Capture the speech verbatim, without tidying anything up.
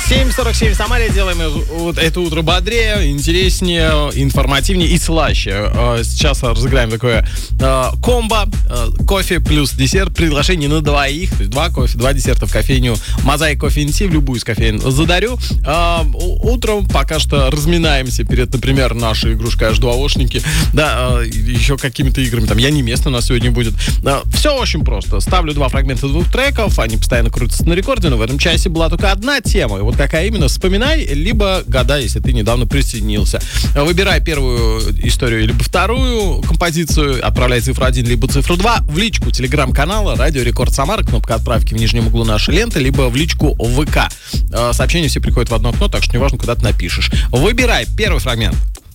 семь сорок семь в Самаре. Делаем это утро бодрее, интереснее, информативнее и слаще. Сейчас разыграем такое комбо. Кофе плюс десерт. Приглашение на двоих. То есть два кофе, два десерта в кофейню Мозаик Кофе энд Ти. В любую из кофеин задарю. Утром пока что разминаемся перед, например, нашей игрушкой аш два о-шники. Да, еще какими-то играми. Там «Я не местно» у нас сегодня будет. Все очень просто. Ставлю два фрагмента двух треков. Они постоянно крутятся на рекорде. Но в этом часе была только одна тема. И вот какая именно, вспоминай, либо гадай, если ты недавно присоединился. Выбирай первую историю, либо вторую композицию. Отправляй цифру один, либо цифру два в личку телеграм-канала «Радио Рекорд Самара». Кнопка отправки в нижнем углу нашей ленты, либо в личку ВК. Сообщения все приходят в одно окно, так что неважно, куда ты напишешь. Выбирай первый фрагмент.